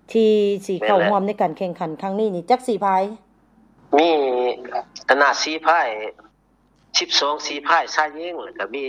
ที่สิเข้าร่วมในการแข่งขันครั้งนี้นี่จัก4พายมีคณะ4พาย12 4พายชายหญิงแล้วก็มี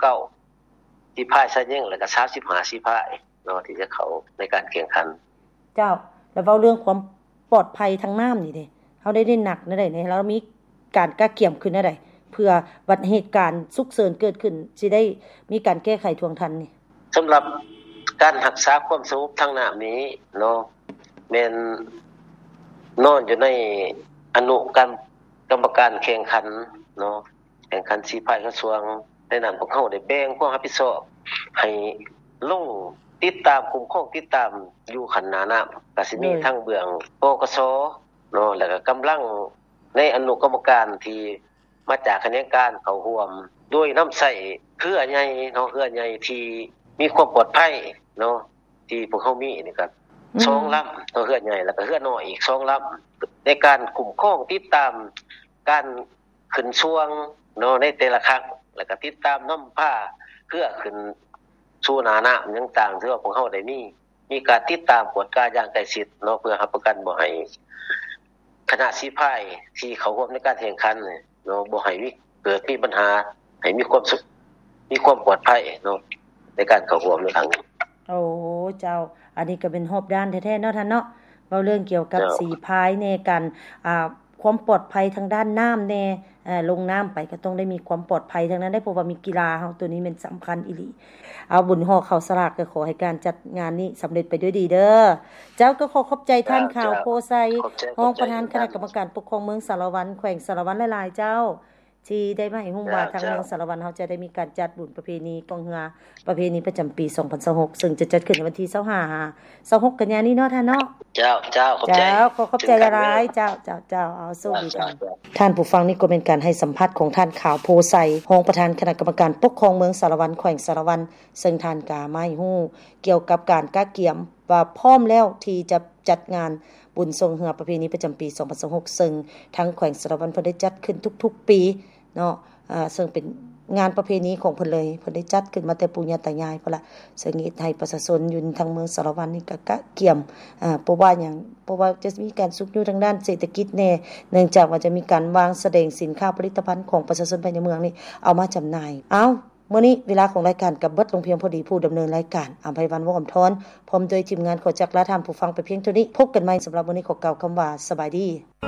29 4พายชายหญิงแล้วก็35 4พายเนาะที่จะเข้าในการแข่งขันเจ้าแล้วเว้าเรื่องความปลอดภัยทางน้ำนี่เด้เฮาได้หนักได้นี่แล้วมีการกะเกี่ยมขึ้นได้เพื่อวัดเหตุการณ์ฉุกเฉินเกิดขึ้นสิได้มีการแก้ไขทวงทันนี่สำหรับการรักษาความสงบทางน้ำนี้เนาะแม่นนอนอยู่ในอนุกรรมการแข่งขันเนาะแข่งขัน4พายกระทรวงในนั้นพวกเฮาได้แบ่งความรับผิดชอบให้ลงติดตามคุ้มครองติดตามอยู่ขันหน้าน้ำก็สิมีทั้งเบื้องปกสเนาะแล้วก็กำลังในอนุกรรมการที่มาจากคณะการเข้าร่วมด้วยน้ำใส่เครือใหญ่เนาะเครือใหญ่ที่มีความปลอดภัยเนาะที่พวกเฮามีนี่ก็2ลำเครือใหญ่แล้วก็เครือน้อยอีก2ลำในการคุ้มครองติดตามการขึ้นช่วงเนาะในแต่ละครั้งแล้วก็ติดตามน้ำผ้าเพื่อขึ้นสู่หน้าน้ำต่างๆที่ว่าพวกเฮาได้มีการติดตามกวดการอย่างใกล้ชิดเนาะเพื่อรับประกันบ่ให้คณะ4พายที่เข้าร่วมในการแข่งขันเนาะบ่ให้เกิดมีปัญหาให้มีความสุขมีความปลอดภัยเนาะในการเข้าร่วมในครั้งนี้โอ้เจ้าอันนี้ก็เป็นรอบด้านแท้ๆเนาะท่านเนาะเว้าเรื่องเกี่ยวกับ4พายในการความปลอดภัยทางด้านน้ำแน่ลงน้ำไปก็ต้องได้มีความปลอดภัยทั้งนั้นได้เพราะว่ามีกีฬาเฮาตัวนี้มันสำคัญอีหลีเอาบุญฮอเข้าสลากก็ขอให้การจัดงานนี้สำเร็จไปด้วยดีเด้อเจ้าก็ขอขอบใจท่านข่าวโพไซรองประธานคณะกรรมการปกครองเมืองสารวัตรแขวงสารวัตรหลายๆเจ้าที่ได้มาให้ฮู้ว่าทางเมืองสารวัตรเฮาจะได้มีการจัดบุญประเพณีกองเรือประเพณีประจำปี2026ซึ่งจะจัดขึ้นในวันที่25-26กันยายนนี้เนาะท่านเนาะเจ้าขอบใจขอบใจหลายๆเจ้าเอาสู้ดีกันท่านผู้ฟังนี่ก็เป็นการให้สัมภาษณ์ของท่านข่าวโพไซรองประธานคณะกรรมการปกครองเมืองสารวัตรแขวงสารวัตรซึ่งท่านกามาให้ฮู้เกี่ยวกับการกะเกี่ยมว่าพร้อมแล้วที่จะจัดงานบุญทรงเรือประเพณีประจำปี2026ซึ่งทางแขวงสารวัตรเพิ่นได้จัดขึ้นทุกๆปีเนาะซึ่งเป็นงานประเพณีของเพิ่นเลยเพิ่นได้จัดขึ้นมาแต่ปู่ย่าตายายพุ่นล่ะซึ่งเฮ็ดให้ประชาชนอยู่ทางเมืองสารวัตรนี่ก็กะเกี่ยมเพราะว่าจะมีการสุขอยู่ทางด้านเศรษฐกิจแน่เนื่องจากว่าจะมีการวางแสดงสินค้าผลิตภัณฑ์ของประชาชนภายในเมืองนี่เอามาจำหน่ายมื้อนี้เวลาของรายการก็เบิดลงเพียงพอดีผู้ดำเนินรายการอำไพวันวงศ์อำธรพร้อมโดยทีมงานขอจักลาท่านผู้ฟังไปเพียงเท่านี้พบกันใหม่สำหรับมื้อนี้ขอกล่าวคำว่าสบายดี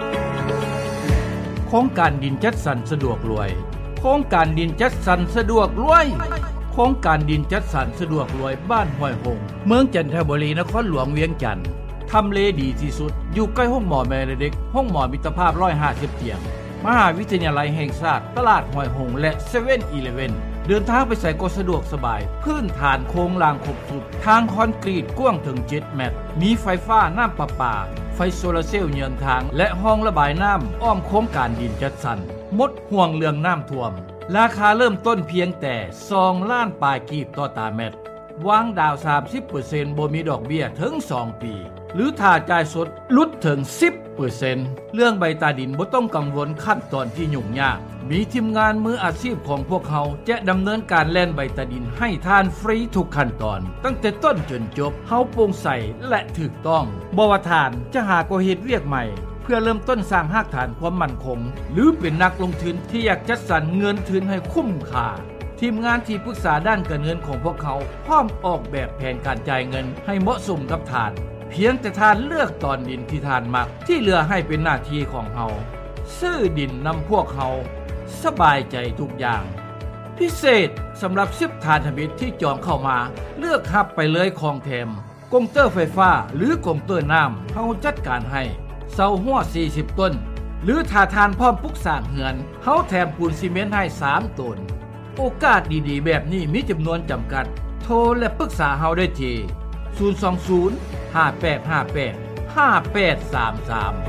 โครงการดินจัดสรรสะดวกรวยโครงการดินจัดสรรสะดวกรวยโครงการดินจัดสรรสะดวกรวยบ้านห้วยหงเมืองจันทบุรีนครหลวงเวียงจันทน์ทำเลดีที่สุดอยู่ใกล้ห้องหมอแม่เด็กห้องหมอมิตรภาพ150เตียงมหาวิทยาลัยแห่งชาติตลาดห้วยหงและ 7-Eleven เดินทางไปใส่ก็สะดวกสบายพื้นฐานโครงรางครบสุดทางคอนกรีตกว้างถึง7เมตรมีไฟฟ้าน้ำประปาไฟโซลาร์เซลล์เยือนทางและห้องระบายน้ำอ้อมโครงการดินจัดสรรหมดห่วงเรื่องน้ำท่วมราคาเริ่มต้นเพียงแต่2ล้านปลายกีบต่อตารางเมตรวางดาว 30% บ่มีดอกเบี้ยถึง2ปีหรือถ้าจ่ายสดลดถึง 10% เรื่องใบตาดินบ่ต้องกังวลขั้นตอนที่ยุ่งยากมีทีมงานมืออาชีพของพวกเขาจะดำเนินการแล่นใบตาดินให้ทานฟรีทุกขั้นตอนตั้งแต่ต้นจนจบเฮาโปร่งใสและถูกต้องบ่ว่าทานจะหาก็เฮ็ดเวียกใหม่เพื่อเริ่มต้นสร้างรากฐานความมั่นคงหรือเป็นนักลงทุนที่อยากจัดสรรเงินทุนให้คุ้มค่าทีมงานที่ปรึกษาด้านการเงินของพวกเขาพร้อมออกแบบแผนการจ่ายเงินให้เหมาะสมกับทานเพียงแต่ทานเลือกตอนดินที่ทานมักที่เหลือให้เป็นหน้าที่ของเฮาซื้อดินนำพวกเขาสบายใจทุกอย่างพิเศษสำหรับ10ทานธมิตรที่จองเข้ามาเลือกฮับไปเลยของแถมกงเตอร์ไฟฟ้าหรือกงเตอร์น้ำเฮาจัดการให้เสาหัว40ต้นหรือถ้าทานพร้อมปลูกสร้างเฮือนเฮาแถมปูนซีเมนต์ให้3ต้นโอกาสดีๆแบบนี้มีจำนวนจำกัดโทรและปรึกษาเฮาได้ที่020-5858-5833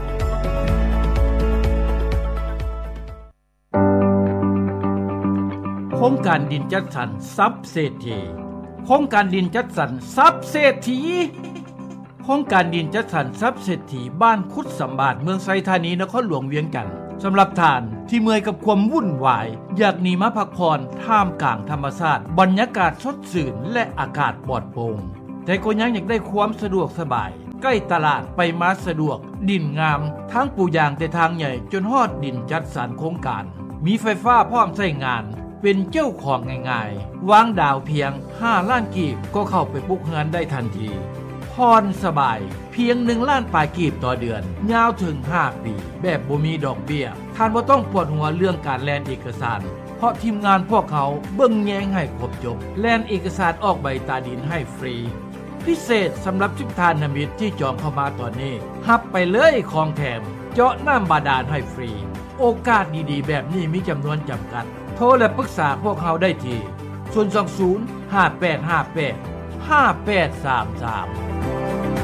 โครงการดินจัดสรรทรัพย์เศรษฐีโครงการดินจัดสรรทรัพย์เศรษฐีโครงการดินจัดสรรทรัพย์เศรษฐีบ้านคุดสำบาดเมืองไซธานีนครหลวงเวียงจันทน์สำหรับท่านที่เมื่อยกับความวุ่นวายอยากหนีมาพักผ่อนท่ามกลางธรรมชาติบรรยากาศสดชื่นและอากาศปลอดโปร่งแต่ก็ยังอยากได้ความสะดวกสบายใกล้ตลาดไปมาสะดวกดินงามทั้งปูยางแต่ทางใหญ่จนฮอดดินจัดสรรโครงการมีไฟฟ้าพร้อมใช้งานเป็นเจ้าของง่ายๆวางดาวเพียง5ล้านกีบก็เข้าไปปลูกเรือนได้ทันทีพรสบายเพียง1ล้านปลายกีบต่อเดือนยาวถึง5ปีแบบบ่มีดอกเบี้ยท่านบ่ต้องปวดหัวเรื่องการแลนเอกสารเพราะทีมงานพวกเขาเบิ่งแยงให้ครบจบแลนเอกสารออกใบตาดินให้ฟรีพิเศษสำหรับ10ท่านมิตรที่จองเข้ามาตอนนี้รับไปเลยของแถมเจาะน้ำบาดาลให้ฟรีโอกาสดีๆแบบนี้มีจำนวนจำกัดโทรและปรึกษาพวกเขาได้ที่020 5858 5833